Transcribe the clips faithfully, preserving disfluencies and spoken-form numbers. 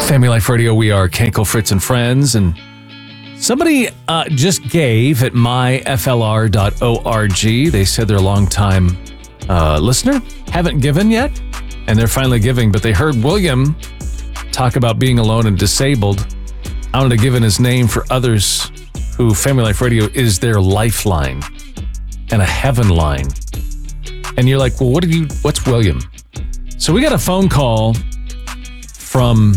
Family Life Radio, we are Kenkel, Fritz, and Friends, and somebody uh, just gave at my f l r dot org. They said they're a long-time uh, listener, haven't given yet, and they're finally giving, but they heard William talk about being alone and disabled. I wanted to give in his name for others who Family Life Radio is their lifeline and a heaven line. And you're like, well, what do you, what's William? So we got a phone call from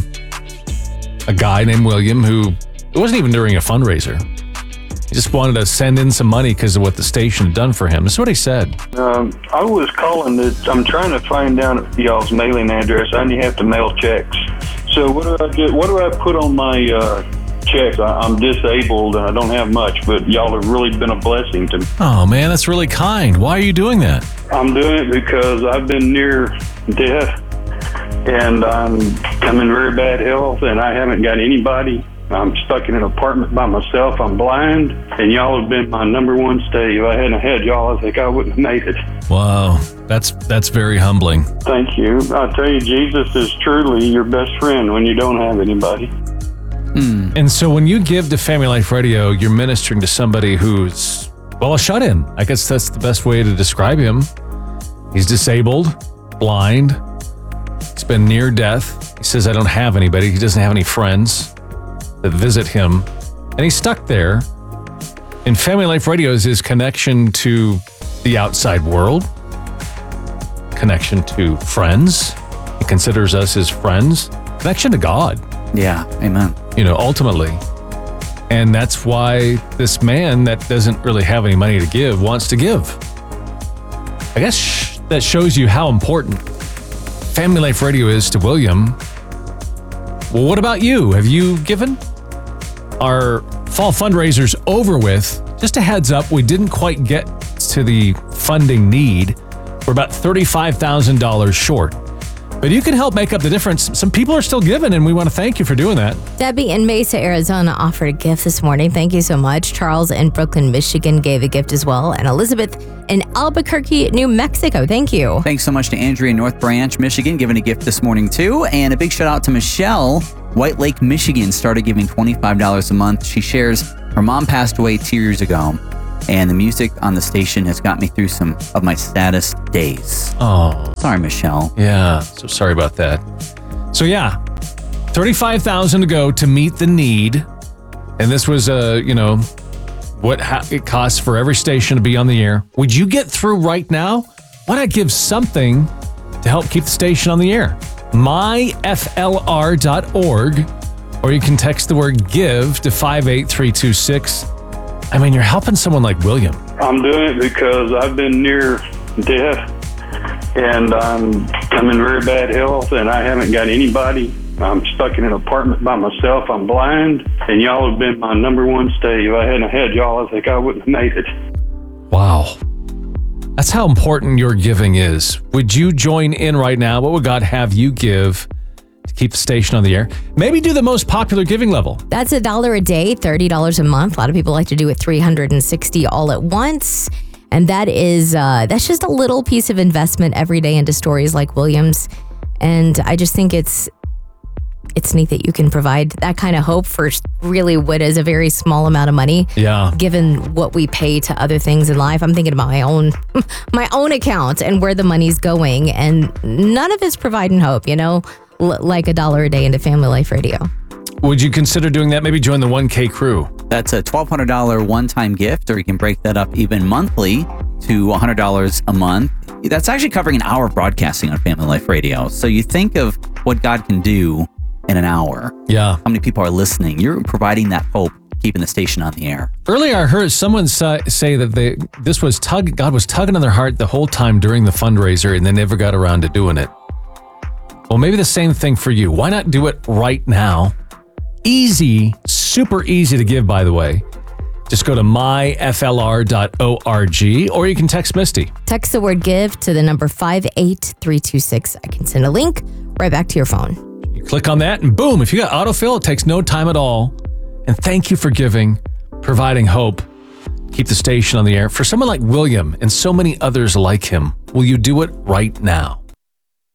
a guy named William who, it wasn't even during a fundraiser. He just wanted to send in some money because of what the station had done for him. This is what he said. Um, I was calling that I'm trying to find down y'all's mailing address. I only have to mail checks. So what do I do? What do I put on my uh, checks? I, I'm disabled and I don't have much, but y'all have really been a blessing to me. Oh man, that's really kind. Why are you doing that? I'm doing it because I've been near death. And I'm, I'm in very bad health, and I haven't got anybody. I'm stuck in an apartment by myself. I'm blind, and y'all have been my number one stay. If I hadn't had y'all, I think I wouldn't have made it. Wow, that's that's very humbling. Thank you. I tell you, Jesus is truly your best friend when you don't have anybody. Mm. And so when you give to Family Life Radio, you're ministering to somebody who's, well, a shut-in. I guess that's the best way to describe him. He's disabled, blind. He's been near death. He says, I don't have anybody. He doesn't have any friends that visit him. And he's stuck there. And Family Life Radio is his connection to the outside world, connection to friends. He considers us his friends, connection to God. Yeah, amen. You know, ultimately. And that's why this man that doesn't really have any money to give wants to give. I guess that shows you how important Family Life Radio is to William. Well, what about you? Have you given? Our fall fundraiser's over with. Just a heads up, we didn't quite get to the funding need. We're about thirty-five thousand dollars short. But you can help make up the difference. Some people are still giving, and we want to thank you for doing that. Debbie in Mesa, Arizona offered a gift this morning. Thank you so much. Charles in Brooklyn, Michigan gave a gift as well. And Elizabeth in Albuquerque, New Mexico. Thank you. Thanks so much to Andrea in North Branch, Michigan, giving a gift this morning too. And a big shout out to Michelle, White Lake, Michigan, started giving twenty-five dollars a month. She shares her mom passed away two years ago. And the music on the station has got me through some of my saddest days. Oh. Sorry, Michelle. Yeah, so sorry about that. So yeah, thirty-five thousand dollars to go to meet the need. And this was, uh, you know, what ha- it costs for every station to be on the air. Would you get through right now? Why not give something to help keep the station on the air? my f l r dot org, or you can text the word GIVE to five eight three two six. I mean, you're helping someone like William. I'm doing it because I've been near death, and I'm I'm in very bad health, and I haven't got anybody. I'm stuck in an apartment by myself. I'm blind, and y'all have been my number one stay. If I hadn't had y'all, I think I wouldn't have made it. Wow. That's how important your giving is. Would you join in right now? What would God have you give to keep the station on the air? Maybe do the most popular giving level. That's a dollar a day, thirty dollars a month. A lot of people like to do it three hundred sixty all at once. And that is, uh, that's just a little piece of investment every day into stories like William's. And I just think it's, it's neat that you can provide that kind of hope for really what is a very small amount of money. Yeah. Given what we pay to other things in life. I'm thinking about my own, my own account and where the money's going. And none of it's providing hope, you know, L- like a dollar a day into Family Life Radio. Would you consider doing that? Maybe join the one K crew. That's a twelve hundred dollars one-time gift, or you can break that up even monthly to one hundred dollars a month. That's actually covering an hour of broadcasting on Family Life Radio. So you think of what God can do in an hour. Yeah. How many people are listening? You're providing that hope, keeping the station on the air. Earlier, I heard someone say, say that they this was tug. God was tugging on their heart the whole time during the fundraiser, and they never got around to doing it. Well, maybe the same thing for you. Why not do it right now? Easy, super easy to give, by the way. Just go to my f l r dot org, or you can text Misty. Text the word GIVE to the number five eight three two six. I can send a link right back to your phone. You click on that, and boom, if you got autofill, it takes no time at all. And thank you for giving, providing hope, keep the station on the air. For someone like William and so many others like him, will you do it right now?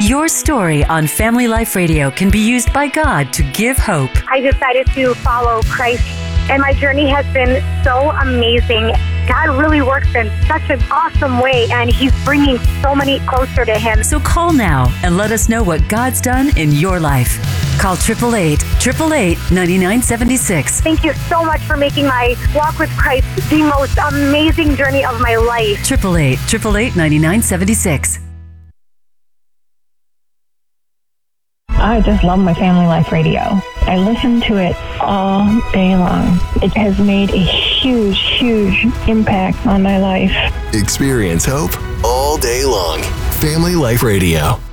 Your story on Family Life Radio can be used by God to give hope. I decided to follow Christ, and my journey has been so amazing. God really works in such an awesome way, and He's bringing so many closer to Him. So call now and let us know what God's done in your life. Call eight eight eight, eight eight eight, nine nine seven six. Thank you so much for making my walk with Christ the most amazing journey of my life. eight eight eight, eight eight eight, nine nine seven six. I just love my Family Life Radio. I listen to it all day long. It has made a huge, huge impact on my life. Experience hope all day long. Family Life Radio.